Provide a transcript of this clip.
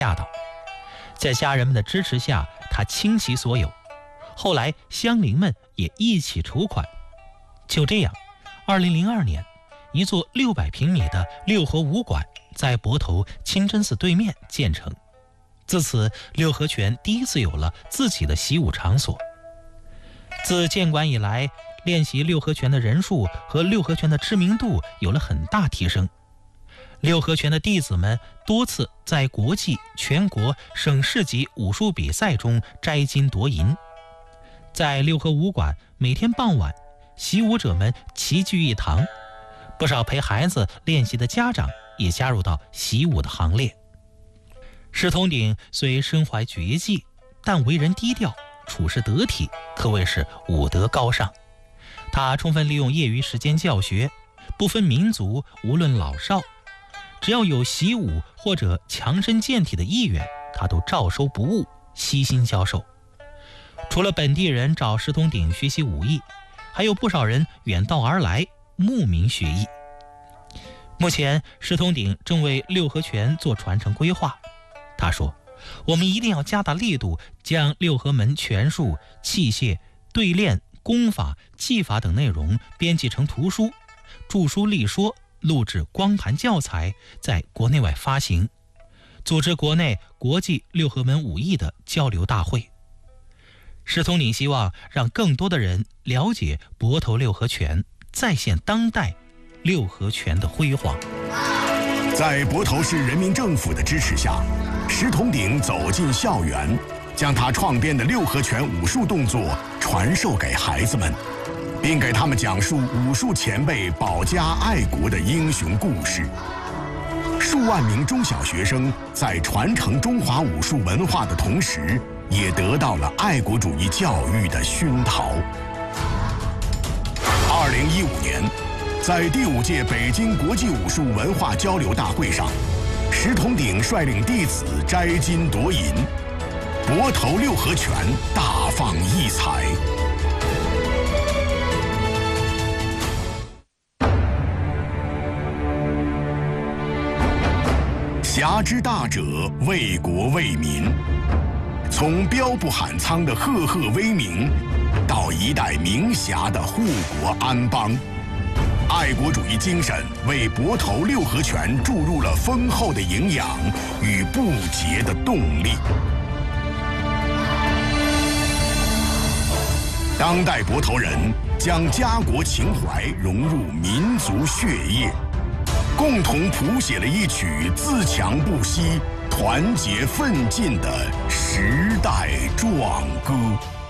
吓到。在家人们的支持下，他倾其所有。后来乡邻们也一起筹款。就这样，2002年，一座600平米的六合武馆在泊头清真寺对面建成。自此，六合拳第一次有了自己的习武场所。自建馆以来，练习六合拳的人数和六合拳的知名度有了很大提升。六合拳的弟子们多次在国际、全国、省市级武术比赛中摘金夺银。在六合武馆，每天傍晚，习武者们齐聚一堂，不少陪孩子练习的家长也加入到习武的行列。石通鼎虽身怀绝技，但为人低调，处事得体，可谓是武德高尚。他充分利用业余时间教学，不分民族，无论老少，只要有习武或者强身健体的意愿，他都照收不误，悉心教授。除了本地人找石通鼎学习武艺，还有不少人远道而来慕名学艺。目前石通鼎正为六合拳做传承规划。他说，我们一定要加大力度，将六合门拳术、器械、对练、功法、技法等内容编辑成图书，著书立说，录制光盘教材，在国内外发行，组织国内国际六合门武艺的交流大会。石通鼎希望让更多的人了解泊头六合拳，再现当代六合拳的辉煌。 在泊头市人民政府的支持下，石通鼎走进校园，将他创编的六合拳武术动作传授给孩子们，并给他们讲述武术前辈保家爱国的英雄故事。数万名中小学生在传承中华武术文化的同时，也得到了爱国主义教育的熏陶。2015年，在第5届北京国际武术文化交流大会上，石通鼎率领弟子摘金夺银，泊头六合拳大放异彩。侠之大者，为国为民。从标不喊苍的赫赫威名，到一代名侠的护国安邦，爱国主义精神为泊头六合拳注入了丰厚的营养与不竭的动力。当代泊头人将家国情怀融入民族血液，共同谱写了一曲自强不息、团结奋进的时代壮歌。